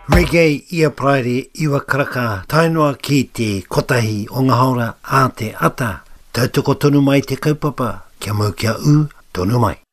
Reggae ia praere iwa karaka tainoa ki te kotahi o ngā haora a te ata. Tautoko tonu mai te kaupapa, kia mau kia u, tonu mai.